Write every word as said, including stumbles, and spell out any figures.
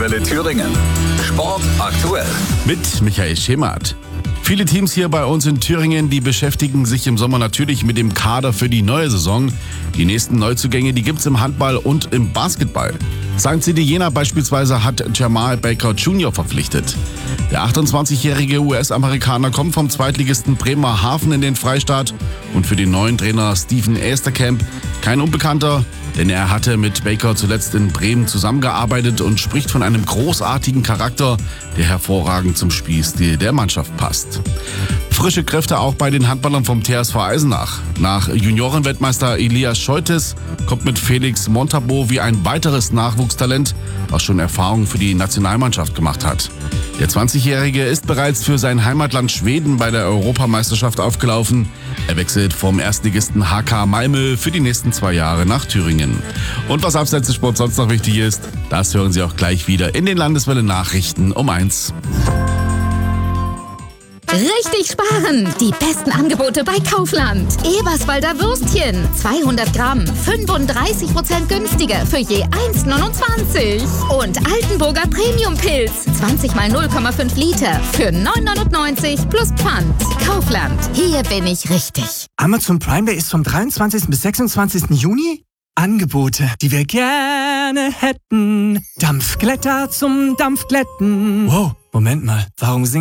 Landeswelle Thüringen. Sport aktuell. Mit Michael Schemert. Viele Teams hier bei uns in Thüringen, die beschäftigen sich im Sommer natürlich mit dem Kader für die neue Saison. Die nächsten Neuzugänge, die gibt's im Handball und im Basketball. Sankt City Jena beispielsweise hat Jamal Baker Junior verpflichtet. Der achtundzwanzigjährige U S-Amerikaner kommt vom Zweitligisten Bremerhaven in den Freistaat und für den neuen Trainer Steven Easterkamp kein Unbekannter, denn er hatte mit Baker zuletzt in Bremen zusammengearbeitet und spricht von einem großartigen Charakter, der hervorragend zum Spielstil der Mannschaft passt. Frische Kräfte auch bei den Handballern vom T S V Eisenach. Nach Juniorenweltmeister Elias Scheutes kommt mit Felix Montabaur wie ein weiteres Nachwuchstalent, was schon Erfahrung für die Nationalmannschaft gemacht hat. Der zwanzigjährige ist bereits für sein Heimatland Schweden bei der Europameisterschaft aufgelaufen. Er wechselt vom Erstligisten H K Malmö für die nächsten zwei Jahre nach Thüringen. Und was abseits des Sports sonst noch wichtig ist, das hören Sie auch gleich wieder in den Landeswelle Nachrichten um eins. Richtig sparen! Die besten Angebote bei Kaufland. Eberswalder Würstchen, zweihundert Gramm, fünfunddreißig Prozent günstiger für je eins neunundzwanzig. Und Altenburger Premium-Pilz, zwanzig mal null Komma fünf Liter für neun neunundneunzig plus Pfand. Kaufland, hier bin ich richtig. Amazon Prime Day ist vom dreiundzwanzigsten bis sechsundzwanzigsten Juni. Angebote, die wir gerne hätten. Dampfglätter zum Dampfglätten. Wow, Moment mal, warum singe